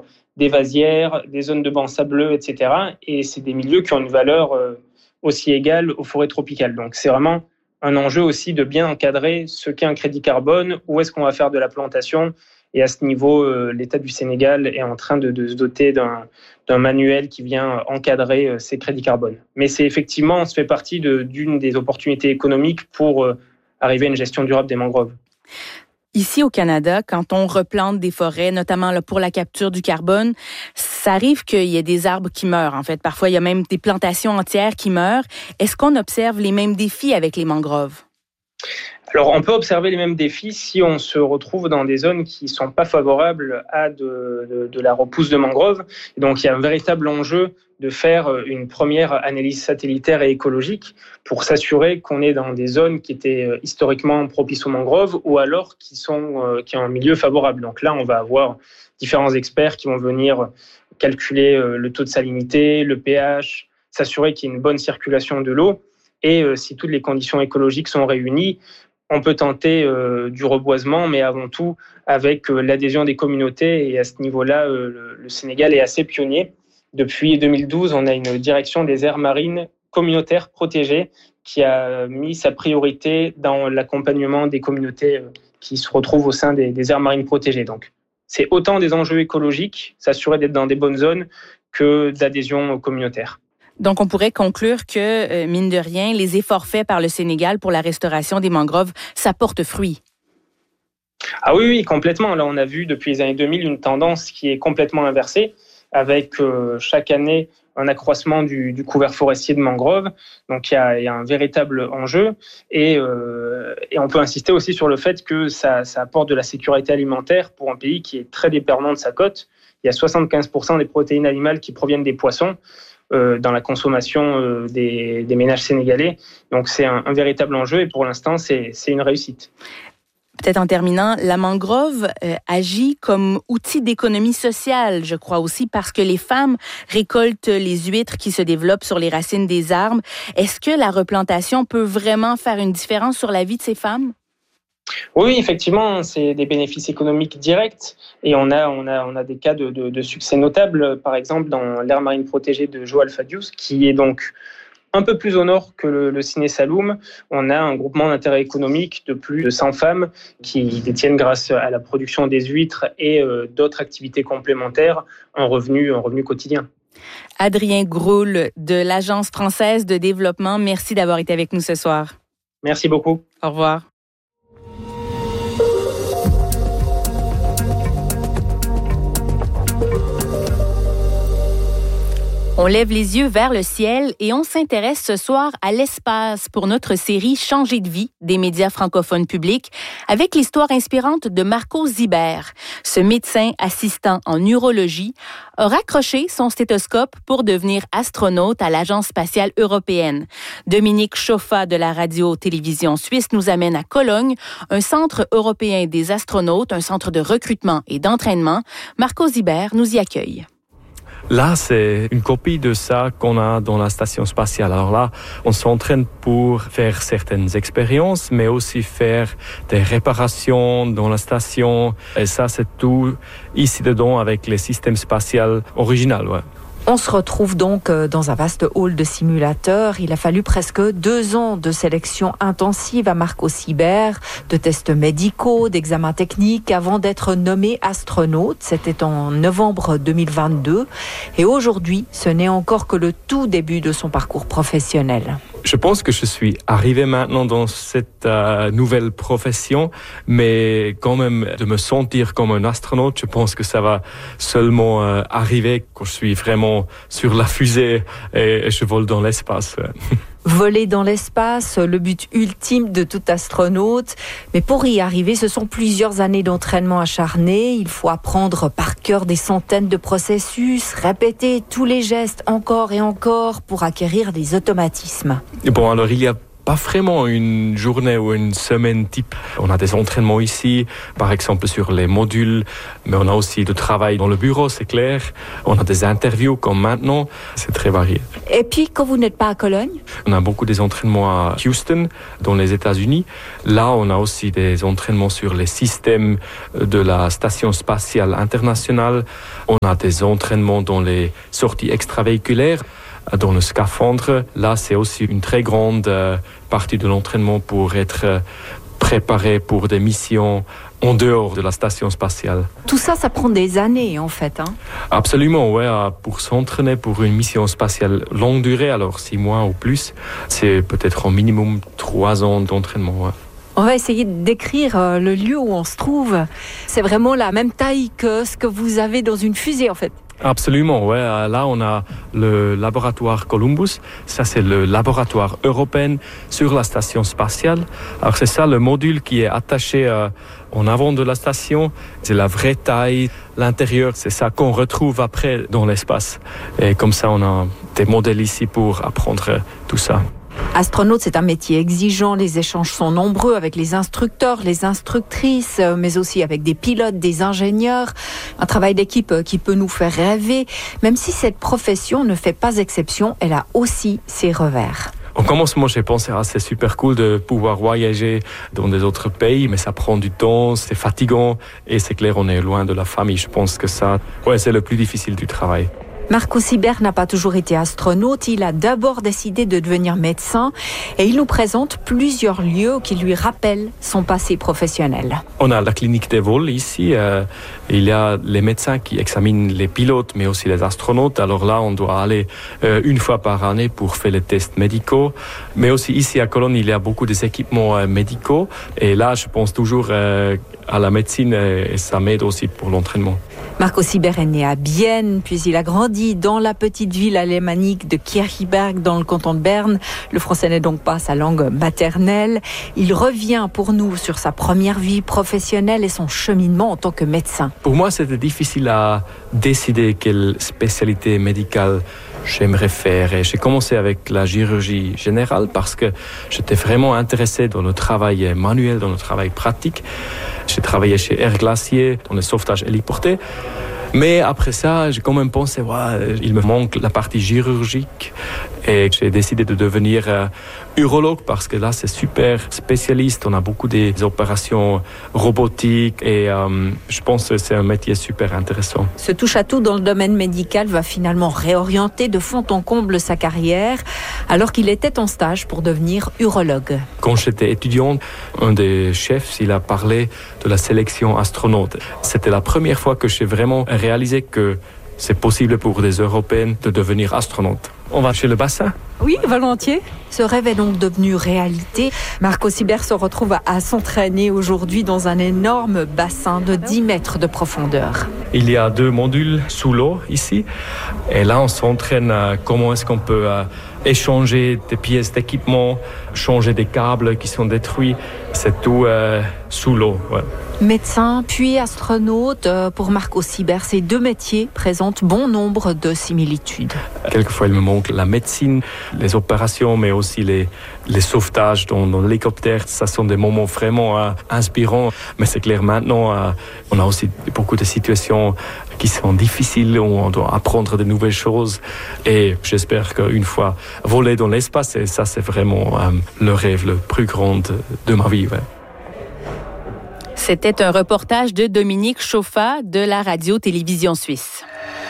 des vasières, des zones de bancs sableux, etc. Et c'est des milieux qui ont une valeur aussi égale aux forêts tropicales. Donc c'est vraiment un enjeu aussi de bien encadrer ce qu'est un crédit carbone, où est-ce qu'on va faire de la plantation. Et à ce niveau, l'État du Sénégal est en train de se doter d'un manuel qui vient encadrer ces crédits carbone. Mais c'est effectivement, ça fait partie d'une des opportunités économiques pour arriver à une gestion durable des mangroves. Ici au Canada, quand on replante des forêts, notamment là, pour la capture du carbone, ça arrive qu'il y ait des arbres qui meurent. En fait, parfois, il y a même des plantations entières qui meurent. Est-ce qu'on observe les mêmes défis avec les mangroves? Alors, on peut observer les mêmes défis si on se retrouve dans des zones qui ne sont pas favorables à de la repousse de mangroves. Et donc, il y a un véritable enjeu de faire une première analyse satellitaire et écologique pour s'assurer qu'on est dans des zones qui étaient historiquement propices aux mangroves ou alors qui ont un milieu favorable. Donc là, on va avoir différents experts qui vont venir calculer le taux de salinité, le pH, s'assurer qu'il y ait une bonne circulation de l'eau. Et si toutes les conditions écologiques sont réunies, on peut tenter du reboisement, mais avant tout avec l'adhésion des communautés. Et à ce niveau-là, le Sénégal est assez pionnier. Depuis 2012, on a une direction des aires marines communautaires protégées qui a mis sa priorité dans l'accompagnement des communautés qui se retrouvent au sein des aires marines protégées. Donc, c'est autant des enjeux écologiques, s'assurer d'être dans des bonnes zones, que d'adhésion communautaire. Donc, on pourrait conclure que, mine de rien, les efforts faits par le Sénégal pour la restauration des mangroves, ça porte fruit. Ah oui, complètement. Là, on a vu depuis les années 2000 une tendance qui est complètement inversée, avec chaque année un accroissement du couvert forestier de mangroves. Donc, il y a un véritable enjeu. Et on peut insister aussi sur le fait que ça apporte de la sécurité alimentaire pour un pays qui est très dépendant de sa côte. Il y a 75% des protéines animales qui proviennent des poissons dans la consommation des ménages sénégalais. Donc, c'est un véritable enjeu et pour l'instant, c'est une réussite. Peut-être en terminant, la mangrove agit comme outil d'économie sociale, je crois aussi, parce que les femmes récoltent les huîtres qui se développent sur les racines des arbres. Est-ce que la replantation peut vraiment faire une différence sur la vie de ces femmes? Oui, effectivement, c'est des bénéfices économiques directs et on a des cas de succès notables. Par exemple, dans l'aire marine protégée de Joal Fadiouth, qui est donc un peu plus au nord que le Ciné Saloum, on a un groupement d'intérêt économique de plus de 100 femmes qui détiennent, grâce à la production des huîtres et d'autres activités complémentaires, un revenu quotidien. Adrien Groul de l'Agence française de développement, merci d'avoir été avec nous ce soir. Merci beaucoup. Au revoir. On lève les yeux vers le ciel et on s'intéresse ce soir à l'espace pour notre série Changer de vie des médias francophones publics avec l'histoire inspirante de Marco Zibert. Ce médecin assistant en urologie a raccroché son stéthoscope pour devenir astronaute à l'Agence spatiale européenne. Dominique Chauffat de la radio-télévision suisse nous amène à Cologne, un centre européen des astronautes, un centre de recrutement et d'entraînement. Marco Zibert nous y accueille. Là, c'est une copie de ça qu'on a dans la station spatiale. Alors là, on s'entraîne pour faire certaines expériences, mais aussi faire des réparations dans la station. Et ça, c'est tout ici dedans avec les systèmes spatials originaux. Ouais. On se retrouve donc dans un vaste hall de simulateurs. Il a fallu presque 2 ans de sélection intensive à Marco Zibert, de tests médicaux, d'examens techniques avant d'être nommé astronaute. C'était en novembre 2022. Et aujourd'hui, ce n'est encore que le tout début de son parcours professionnel. Je pense que je suis arrivé maintenant dans cette nouvelle profession, mais quand même de me sentir comme un astronaute, je pense que ça va seulement arriver quand je suis vraiment sur la fusée et je vole dans l'espace. Voler dans l'espace, le but ultime de tout astronaute. Mais pour y arriver, ce sont plusieurs années d'entraînement acharné. Il faut apprendre par cœur des centaines de processus, répéter tous les gestes encore et encore pour acquérir des automatismes. Bon, alors il y a pas vraiment une journée ou une semaine type. On a des entraînements ici, par exemple sur les modules, mais on a aussi du travail dans le bureau, c'est clair. On a des interviews comme maintenant, c'est très varié. Et puis, quand vous n'êtes pas à Cologne? On a beaucoup des entraînements à Houston, dans les États-Unis. Là, on a aussi des entraînements sur les systèmes de la Station spatiale internationale. On a des entraînements dans les sorties extravéhiculaires, dans le scaphandre. Là, c'est aussi une très grande partie de l'entraînement pour être préparé pour des missions en dehors de la station spatiale. Tout ça, ça prend des années en fait. Absolument, ouais. Pour s'entraîner pour une mission spatiale longue durée, alors 6 mois ou plus, c'est peut-être au minimum 3 ans d'entraînement. Ouais. On va essayer de décrire le lieu où on se trouve. C'est vraiment la même taille que ce que vous avez dans une fusée en fait. Absolument, ouais. Là, on a le laboratoire Columbus. Ça, c'est le laboratoire européen sur la station spatiale. Alors, c'est ça, le module qui est attaché en avant de la station. C'est la vraie taille. L'intérieur, c'est ça qu'on retrouve après dans l'espace. Et comme ça, on a des modèles ici pour apprendre tout ça. Astronaute, c'est un métier exigeant. Les échanges sont nombreux avec les instructeurs, les instructrices, mais aussi avec des pilotes, des ingénieurs. Un travail d'équipe qui peut nous faire rêver. Même si cette profession ne fait pas exception, elle a aussi ses revers. Au commencement, j'ai pensé c'est super cool de pouvoir voyager dans des autres pays, mais ça prend du temps, c'est fatigant et c'est clair, on est loin de la famille. Je pense que ça, c'est le plus difficile du travail. Marco Sibert n'a pas toujours été astronaute, il a d'abord décidé de devenir médecin et il nous présente plusieurs lieux qui lui rappellent son passé professionnel. On a la clinique des vols ici, il y a les médecins qui examinent les pilotes mais aussi les astronautes, alors là on doit aller une fois par année pour faire les tests médicaux, mais aussi ici à Cologne il y a beaucoup d'équipements médicaux et là je pense toujours à la médecine et ça m'aide aussi pour l'entraînement. Marco Sibert est né à Bienne, puis il a grandi dans la petite ville alémanique de Kirchberg, dans le canton de Berne. Le français n'est donc pas sa langue maternelle. Il revient pour nous sur sa première vie professionnelle et son cheminement en tant que médecin. Pour moi, c'était difficile à décider quelle spécialité médicale j'aimerais faire. Et j'ai commencé avec la chirurgie générale parce que j'étais vraiment intéressé dans le travail manuel, dans le travail pratique. J'ai travaillé chez Air Glacier, dans le sauvetage héliporté. Mais après ça, j'ai quand même pensé, il me manque la partie chirurgique. Et j'ai décidé de devenir urologue parce que là, c'est super spécialiste. On a beaucoup des opérations robotiques et je pense que c'est un métier super intéressant. Ce touche-à-tout dans le domaine médical va finalement réorienter de fond en comble sa carrière alors qu'il était en stage pour devenir urologue. Quand j'étais étudiant, un des chefs, il a parlé de la sélection astronaute. C'était la première fois que j'ai vraiment réalisé que c'est possible pour des Européens de devenir astronautes. On va chez le bassin ? Oui, volontiers. Ce rêve est donc devenu réalité. Marco Sibert se retrouve à s'entraîner aujourd'hui dans un énorme bassin de 10 mètres de profondeur. Il y a 2 modules sous l'eau ici. Et là, on s'entraîne comment est-ce qu'on peut échanger des pièces d'équipement, changer des câbles qui sont détruits. C'est tout sous l'eau. Ouais. Médecin puis astronaute, pour Marco Sibert, ces 2 métiers présentent bon nombre de similitudes. Quelquefois, il me manque la médecine, les opérations, mais aussi les sauvetages dans l'hélicoptère. Ça sont des moments vraiment inspirants. Mais c'est clair, maintenant, on a aussi beaucoup de situations qui sont difficiles, où on doit apprendre de nouvelles choses. Et j'espère qu'une fois voler dans l'espace, et ça, c'est vraiment le rêve le plus grand de ma vie. Ouais. C'était un reportage de Dominique Chauffa de la Radio-Télévision Suisse.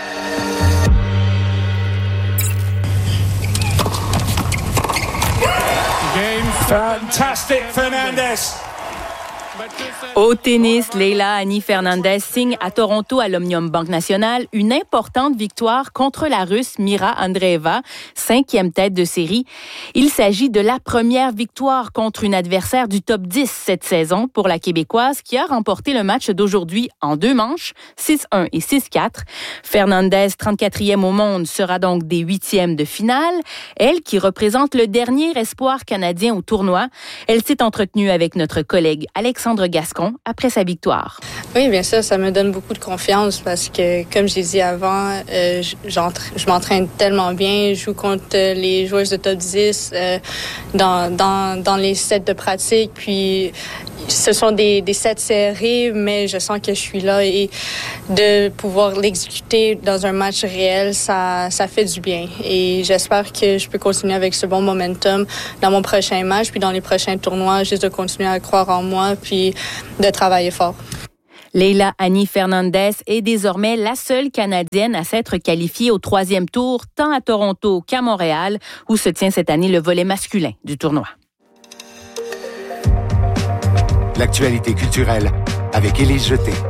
Fantastic Fernandez. Au tennis, Leila Annie Fernandez signe à Toronto à l'Omnium Banque Nationale une importante victoire contre la Russe Mira Andreeva, 5e tête de série. Il s'agit de la première victoire contre une adversaire du top 10 cette saison pour la Québécoise qui a remporté le match d'aujourd'hui en 2 manches, 6-1 et 6-4. Fernandez, 34e au monde, sera donc des 8e de finale. Elle qui représente le dernier espoir canadien au tournoi. Elle s'est entretenue avec notre collègue Alexandre Alexandre Gascon après sa victoire. Oui, bien sûr, ça me donne beaucoup de confiance parce que, comme je l'ai dit avant, je m'entraîne tellement bien. Je joue contre les joueuses de top 10 dans les sets de pratique. Puis, ce sont des sets serrés, mais je sens que je suis là et de pouvoir l'exécuter dans un match réel, ça fait du bien. Et j'espère que je peux continuer avec ce bon momentum dans mon prochain match, puis dans les prochains tournois, juste de continuer à croire en moi, puis de travailler fort. Leila Annie Fernandez est désormais la seule Canadienne à s'être qualifiée au 3e tour, tant à Toronto qu'à Montréal, où se tient cette année le volet masculin du tournoi. L'actualité culturelle avec Élise Jeté.